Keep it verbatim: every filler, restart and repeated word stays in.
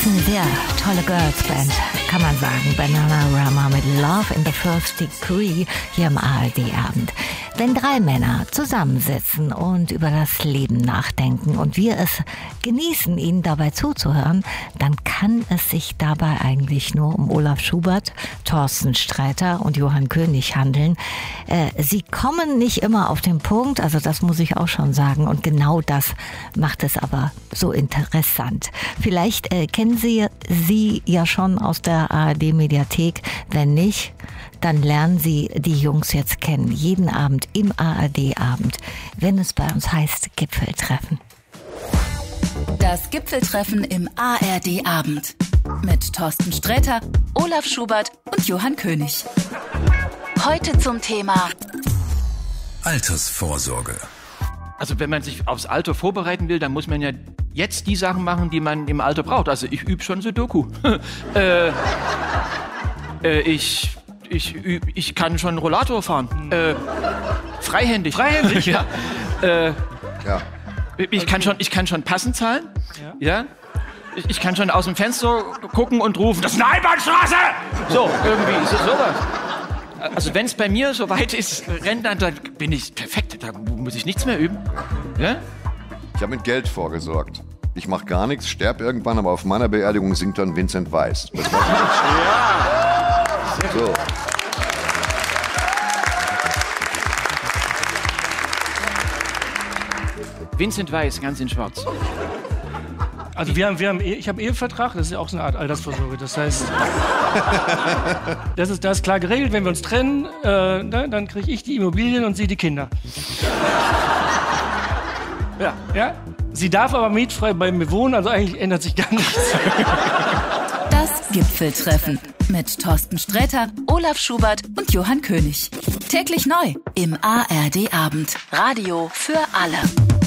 Eine sehr tolle Girls-Band, kann man sagen. Bananarama mit Love in the First Degree hier im A R D-Abend. Wenn drei Männer zusammensitzen und über das Leben nachdenken und wir es genießen, ihnen dabei zuzuhören, dann kann es sich dabei eigentlich nur um Olaf Schubert, Thorsten Sträter und Johann König handeln. Äh, sie kommen nicht immer auf den Punkt, also das muss ich auch schon sagen. Und genau das macht es aber so interessant. Vielleicht äh, kennen Sie sie ja schon aus der A R D-Mediathek. Wenn nicht, dann lernen Sie die Jungs jetzt kennen. Jeden Abend im A R D-Abend, wenn es bei uns heißt Gipfeltreffen. Das Gipfeltreffen im A R D-Abend mit Thorsten Sträter, Olaf Schubert und Johann König. Heute zum Thema Altersvorsorge. Also wenn man sich aufs Alter vorbereiten will, dann muss man ja jetzt die Sachen machen, die man im Alter braucht. Also ich übe schon Sudoku. äh, äh, ich, ich, üb, ich kann schon Rollator fahren. Äh, freihändig. Freihändig, ja. Äh, ja. Ich kann schon, ich kann schon Passen zahlen. Ja. ja? Ich, ich kann schon aus dem Fenster gucken und rufen, das ist eine Einbahnstraße! So, irgendwie, so, sowas. Also wenn es bei mir so weit ist, Rentner, dann bin ich perfekt. Da muss ich nichts mehr üben. Ja? Ich habe mit Geld vorgesorgt. Ich mache gar nichts, sterb irgendwann, aber auf meiner Beerdigung singt dann Vincent Weiss. Das war ja. So. Vincent Weiss, ganz in Schwarz. Also wir haben, wir haben, ich habe Ehevertrag, das ist ja auch so eine Art Altersvorsorge. Das heißt, das ist, das ist klar geregelt, wenn wir uns trennen, äh, dann kriege ich die Immobilien und sie die Kinder. Ja, ja. Sie darf aber mietfrei bei mir wohnen, also eigentlich ändert sich gar nichts. Das Gipfeltreffen mit Thorsten Sträter, Olaf Schubert und Johann König. Täglich neu im A R D-Abend. Radio für alle.